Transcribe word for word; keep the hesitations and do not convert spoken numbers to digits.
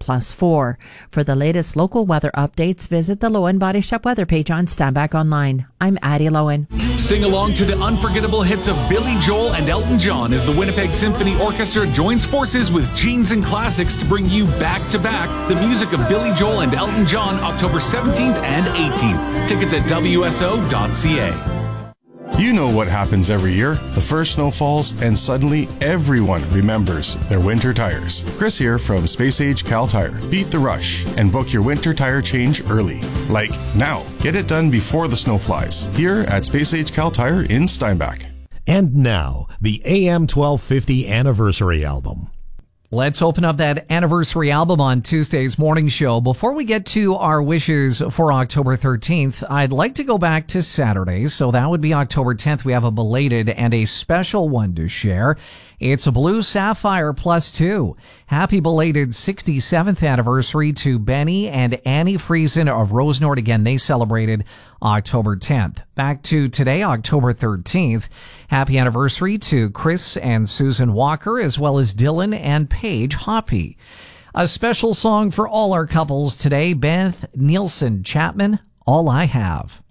plus four. For the latest local weather updates, visit the Lowen Body Shop weather page on Steinbach Online. I'm Addie Lowen. Sing along to the unforgettable hits of Billy Joel and Elton John as the Winnipeg Symphony Orchestra joins forces with Genes and Classics to bring you back-to-back the music of Billy Joel and Elton John October seventeenth and eighteenth. Tickets at W S O dot C A. You know what happens every year. The first snow falls, and suddenly everyone remembers their winter tires. Chris here from Space Age Cal Tire. Beat the rush and book your winter tire change early. Like now. Get it done before the snow flies. Here at Space Age Cal Tire in Steinbach. And now, the A M twelve fifty Anniversary Album. Let's open up that anniversary album on Tuesday's morning show. Before we get to our wishes for October thirteenth, I'd like to go back to Saturday. So that would be October tenth. We have a belated and a special one to share. It's a Blue Sapphire Plus two. Happy belated sixty-seventh anniversary to Benny and Annie Friesen of Rosenort. Again, they celebrated October tenth. Back to today, October thirteenth. Happy anniversary to Chris and Susan Walker, as well as Dylan and Paige Hoppy. A special song for all our couples today, Beth Nielsen Chapman, All I Have.